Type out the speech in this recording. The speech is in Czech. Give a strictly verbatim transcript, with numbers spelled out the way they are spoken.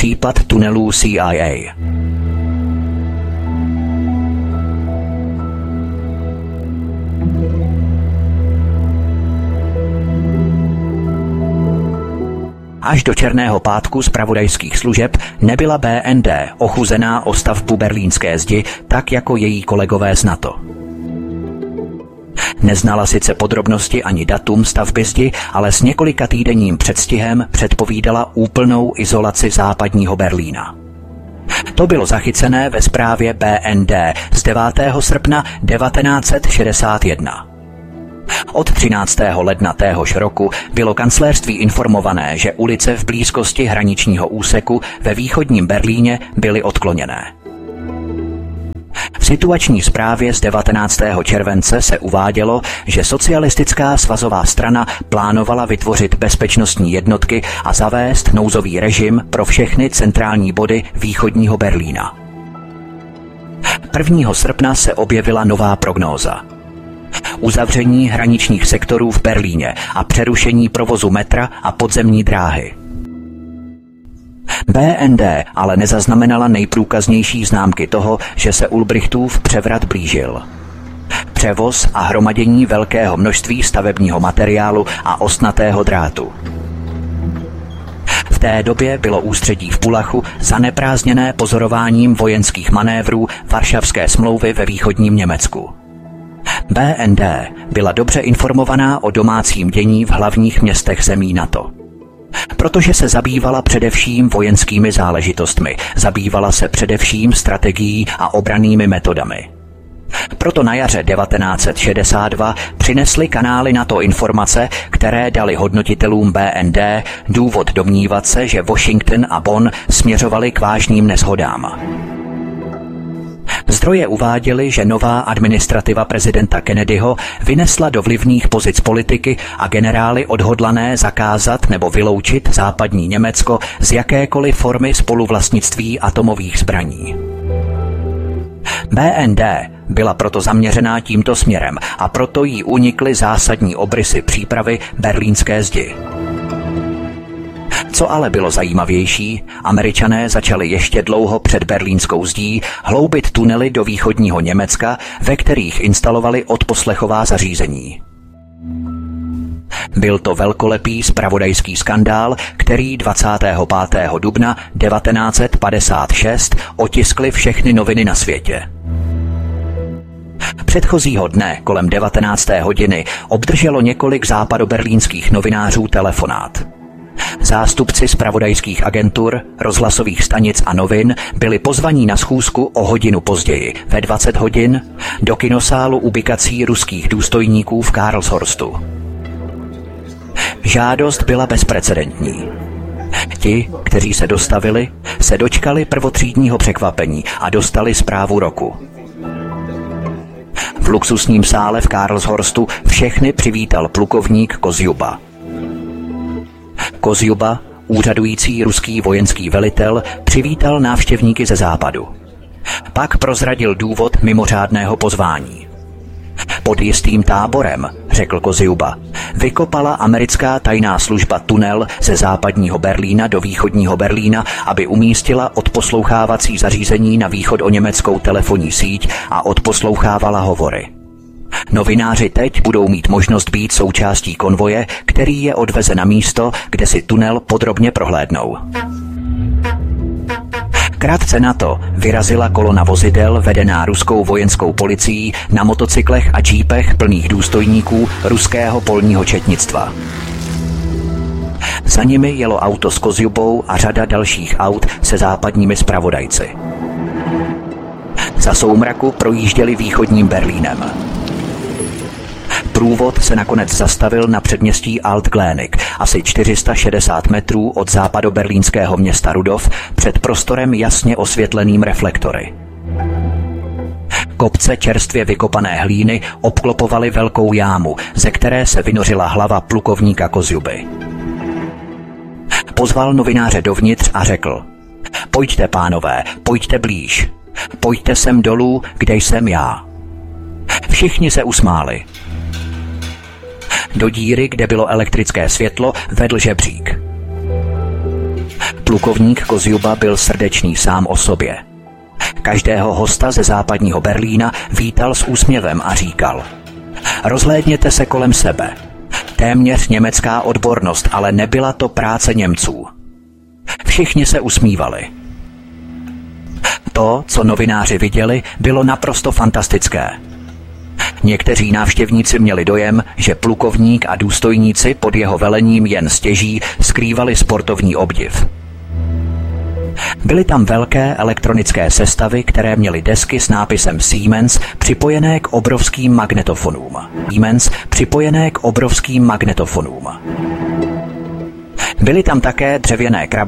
případ tunelů C I A. Až do Černého pátku zpravodajských služeb nebyla B N D ochuzená o stavbu berlínské zdi tak jako její kolegové z NATO. Neznala sice podrobnosti ani datum stavby zdi, ale s několika týdenním předstihem předpovídala úplnou izolaci západního Berlína. To bylo zachycené ve zprávě B N D z devátého srpna devatenáct set šedesát jedna. Od třináctého ledna téhož roku bylo kancléřství informované, že ulice v blízkosti hraničního úseku ve východním Berlíně byly odkloněné. V situační zprávě z devatenáctého července se uvádělo, že socialistická svazová strana plánovala vytvořit bezpečnostní jednotky a zavést nouzový režim pro všechny centrální body východního Berlína. prvního srpna se objevila nová prognóza. Uzavření hraničních sektorů v Berlíně a přerušení provozu metra a podzemní dráhy. B N D ale nezaznamenala nejprůkaznější známky toho, že se Ulbrichtův převrat blížil. Převoz a hromadění velkého množství stavebního materiálu a ostnatého drátu. V té době bylo ústředí v Pullachu zaneprázdněné pozorováním vojenských manévrů Varšavské smlouvy ve východním Německu. B N D byla dobře informovaná o domácím dění v hlavních městech zemí NATO. Protože se zabývala především vojenskými záležitostmi, zabývala se především strategií a obrannými metodami. Proto na jaře devatenáct set šedesát dva přinesly kanály NATO informace, které dali hodnotitelům B N D důvod domnívat se, že Washington a Bonn směřovali k vážným neshodám. Zdroje uváděly, že nová administrativa prezidenta Kennedyho vynesla do vlivných pozic politiky a generály odhodlané zakázat nebo vyloučit západní Německo z jakékoliv formy spoluvlastnictví atomových zbraní. B N D byla proto zaměřená tímto směrem a proto jí unikly zásadní obrysy přípravy berlínské zdi. Co ale bylo zajímavější, Američané začali ještě dlouho před berlínskou zdí hloubit tunely do východního Německa, ve kterých instalovali odposlechová zařízení. Byl to velkolepý zpravodajský skandál, který dvacátého pátého dubna devatenáct set padesát šest otiskly všechny noviny na světě. Předchozího dne kolem devatenácté hodiny obdrželo několik západoberlínských novinářů telefonát. Zástupci zpravodajských agentur, rozhlasových stanic a novin byli pozvaní na schůzku o hodinu později, ve dvacet hodin, do kinosálu ubikací ruských důstojníků v Karlshorstu. Žádost byla bezprecedentní. Ti, kteří se dostavili, se dočkali prvotřídního překvapení a dostali zprávu roku. V luxusním sále v Karlshorstu všechny přivítal plukovník Kozjuba. Kozjuba, úřadující ruský vojenský velitel, přivítal návštěvníky ze západu. Pak prozradil důvod mimořádného pozvání. Pod jistým táborem, řekl Kozjuba, vykopala americká tajná služba tunel ze západního Berlína do východního Berlína, aby umístila odposlouchávací zařízení na východ o německou telefonní síť a odposlouchávala hovory. Novináři teď budou mít možnost být součástí konvoje, který je odveze na místo, kde si tunel podrobně prohlédnou. Krátce na to vyrazila kolona vozidel vedená ruskou vojenskou policií na motocyklech a džípech plných důstojníků ruského polního četnictva. Za nimi jelo auto s Kozjubou a řada dalších aut se západními zpravodajci. Za soumraku projížděli východním Berlínem. Průvod se nakonec zastavil na předměstí Alt-Glienik, asi čtyři sta šedesát metrů od západoberlínského města Rudov, před prostorem jasně osvětleným reflektory. Kopce čerstvě vykopané hlíny obklopovaly velkou jámu, ze které se vynořila hlava plukovníka Kozjuby. Pozval novináře dovnitř a řekl: "Pojďte, pánové, pojďte blíž. Pojďte sem dolů, kde jsem já." Všichni se usmáli. Do díry, kde bylo elektrické světlo, vedl žebřík. Plukovník Kozjuba byl srdečný sám o sobě. Každého hosta ze západního Berlína vítal s úsměvem a říkal: rozhlédněte se kolem sebe. Téměř německá odbornost, ale nebyla to práce Němců. Všichni se usmívali. To, co novináři viděli, bylo naprosto fantastické. Někteří návštěvníci měli dojem, že plukovník a důstojníci pod jeho velením jen stěží skrývali sportovní obdiv. Byly tam velké elektronické sestavy, které měly desky s nápisem Siemens připojené k obrovským magnetofonům. Siemens připojené k obrovským magnetofonům. Byly tam také dřevěné krabičky